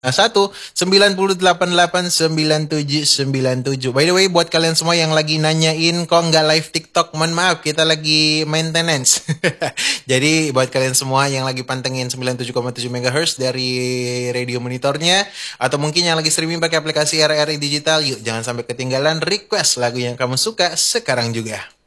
978897797. By the way, buat kalian semua yang lagi nanyain kok nggak live TikTok, mohon maaf, kita lagi maintenance. Jadi buat kalian semua yang lagi pantengin 97,7 MHz dari radio monitornya, atau mungkin yang lagi streaming pakai aplikasi RRI Digital, yuk jangan sampai ketinggalan request lagu yang kamu suka sekarang juga.